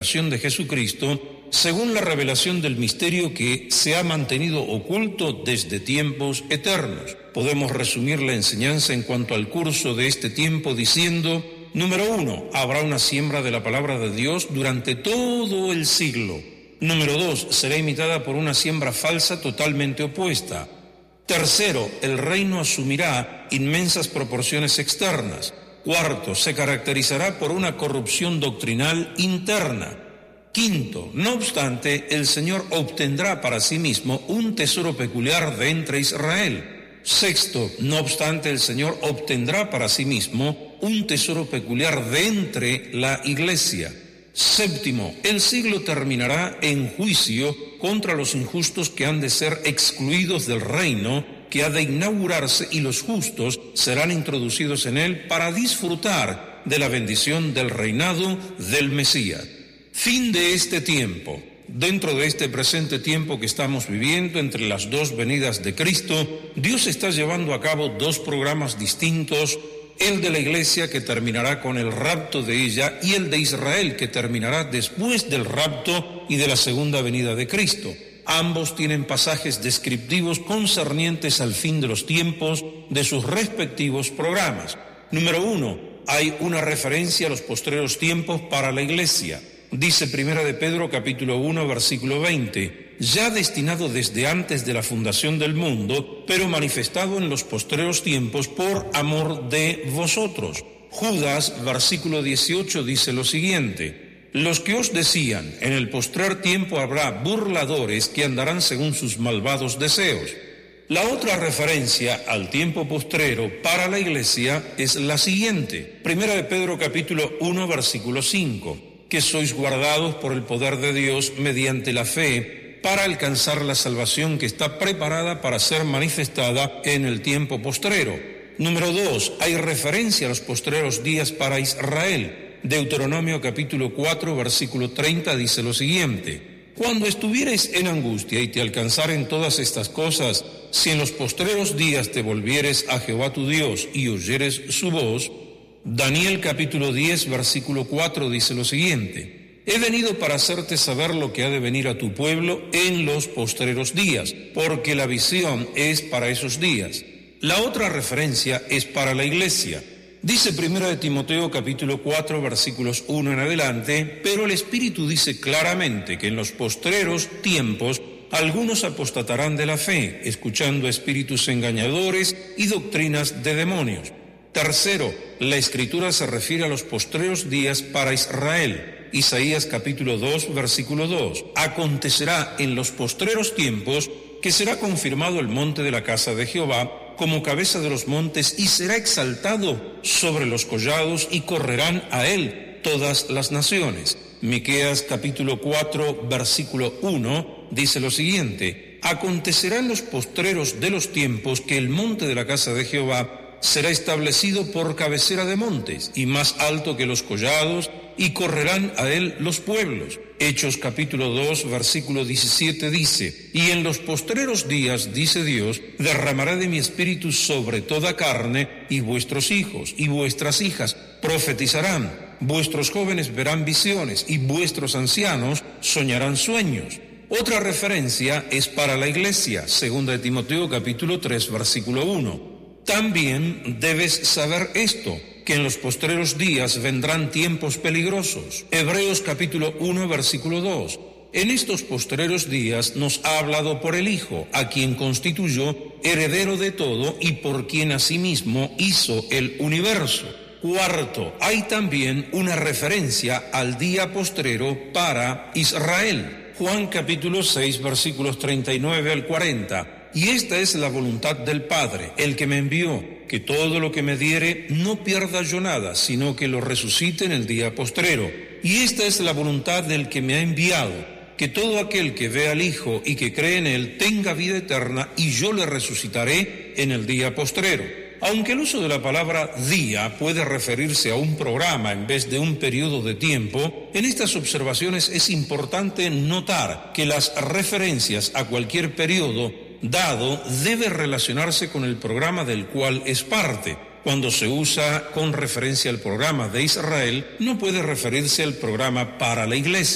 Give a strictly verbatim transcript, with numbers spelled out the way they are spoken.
encarnación de Jesucristo, según la revelación del misterio que se ha mantenido oculto desde tiempos eternos. Podemos resumir la enseñanza en cuanto al curso de este tiempo diciendo: número uno, habrá una siembra de la palabra de Dios durante todo el siglo. Número dos, será imitada por una siembra falsa totalmente opuesta. Tercero, el reino asumirá inmensas proporciones externas. Cuarto, se caracterizará por una corrupción doctrinal interna. Quinto, no obstante, el Señor obtendrá para sí mismo un tesoro peculiar de entre Israel. Sexto, no obstante, el Señor obtendrá para sí mismo un tesoro peculiar de entre la Iglesia. Séptimo, el siglo terminará en juicio contra los injustos que han de ser excluidos del reino, que ha de inaugurarse, y los justos serán introducidos en él para disfrutar de la bendición del reinado del Mesías. Fin de este tiempo. Dentro de este presente tiempo que estamos viviendo, entre las dos venidas de Cristo, Dios está llevando a cabo dos programas distintos: el de la Iglesia, que terminará con el rapto de ella, y el de Israel, que terminará después del rapto y de la segunda venida de Cristo. Ambos tienen pasajes descriptivos concernientes al fin de los tiempos de sus respectivos programas. Número uno, hay una referencia a los postreros tiempos para la Iglesia. Dice Primera de Pedro capítulo uno versículo veinte, ya destinado desde antes de la fundación del mundo, pero manifestado en los postreros tiempos por amor de vosotros. Judas versículo dieciocho dice lo siguiente: los que os decían, en el postrer tiempo habrá burladores que andarán según sus malvados deseos. La otra referencia al tiempo postrero para la Iglesia es la siguiente: Primera de Pedro capítulo uno versículo cinco, que sois guardados por el poder de Dios mediante la fe para alcanzar la salvación que está preparada para ser manifestada en el tiempo postrero. Número dos, hay referencia a los postreros días para Israel. Deuteronomio capítulo cuatro versículo treinta dice lo siguiente: cuando estuvieres en angustia y te alcanzaren todas estas cosas, si en los postreros días te volvieres a Jehová tu Dios y oyeres su voz. Daniel capítulo diez versículo cuatro dice lo siguiente: he venido para hacerte saber lo que ha de venir a tu pueblo en los postreros días, porque la visión es para esos días. La otra referencia es para la Iglesia. Dice Primera de Timoteo capítulo cuatro versículos uno en adelante: pero el Espíritu dice claramente que en los postreros tiempos algunos apostatarán de la fe, escuchando a espíritus engañadores y doctrinas de demonios. Tercero, la Escritura se refiere a los postreros días para Israel. Isaías capítulo dos versículo dos: acontecerá en los postreros tiempos que será confirmado el monte de la casa de Jehová como cabeza de los montes, y será exaltado sobre los collados, y correrán a él todas las naciones. Miqueas capítulo cuatro versículo uno dice lo siguiente: acontecerá en los postreros de los tiempos que el monte de la casa de Jehová será establecido por cabecera de montes, y más alto que los collados, y correrán a él los pueblos. Hechos capítulo dos versículo diecisiete dice: y en los postreros días, dice Dios, derramaré de mi espíritu sobre toda carne, y vuestros hijos y vuestras hijas profetizarán, vuestros jóvenes verán visiones, y vuestros ancianos soñarán sueños. Otra referencia es para la Iglesia, segunda de Timoteo capítulo tres versículo uno. También debes saber esto, que en los postreros días vendrán tiempos peligrosos. Hebreos capítulo uno versículo dos. En estos postreros días nos ha hablado por el Hijo, a quien constituyó heredero de todo y por quien asimismo hizo el universo. Cuarto, hay también una referencia al día postrero para Israel. Juan capítulo seis versículos treinta y nueve al cuarenta. Y esta es la voluntad del Padre, el que me envió, que todo lo que me diere no pierda yo nada, sino que lo resucite en el día postrero. Y esta es la voluntad del que me ha enviado, que todo aquel que vea al Hijo y que cree en él tenga vida eterna, y yo le resucitaré en el día postrero. Aunque el uso de la palabra día puede referirse a un programa en vez de un periodo de tiempo, en estas observaciones es importante notar que las referencias a cualquier periodo dado debe relacionarse con el programa del cual es parte. Cuando se usa con referencia al programa de Israel, no puede referirse al programa para la Iglesia.